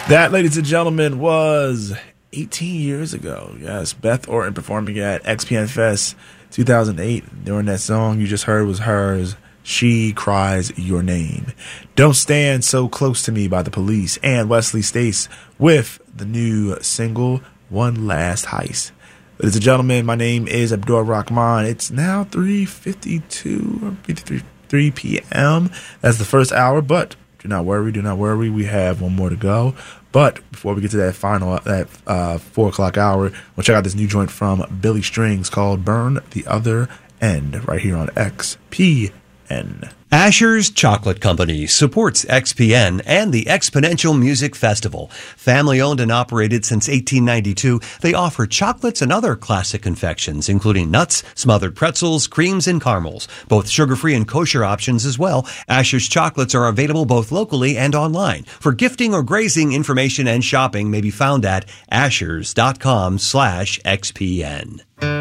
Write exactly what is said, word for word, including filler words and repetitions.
That, ladies and gentlemen, was eighteen years ago. Yes, Beth Orton performing at X P N Fest two thousand eight. During that song you just heard was hers, She Cries Your Name. Don't Stand So Close to Me by The Police, and Wesley Stace with the new single, One Last Heist. Ladies and gentlemen, my name is Abdul Rahman. It's now three fifty-two or fifty-three p.m. That's the first hour, but do not worry, do not worry. We have one more to go. But before we get to that final, that uh, four o'clock hour, we'll check out this new joint from Billy Strings called Burn the Other End right here on X P N. Asher's Chocolate Company supports X P N and the Exponential Music Festival. Family owned and operated since eighteen ninety-two, they offer chocolates and other classic confections, including nuts, smothered pretzels, creams, and caramels. Both sugar-free and kosher options as well. Asher's chocolates are available both locally and online. For gifting or grazing, information and shopping may be found at ashers.com slash XPN.